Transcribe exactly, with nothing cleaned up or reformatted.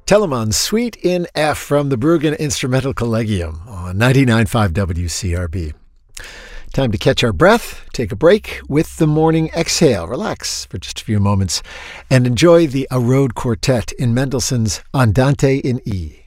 Telemann, Suite in F from the Bruggen Instrumental Collegium on ninety-nine point five W C R B. Time to catch our breath, take a break with the morning exhale. Relax for just a few moments and enjoy the A Road Quartet in Mendelssohn's Andante in E.